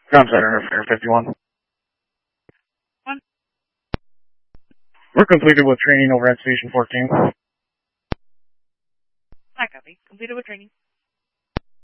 Ground Center, Air 51. One. We're completed with training over at Station 14. I copy. Completed with training.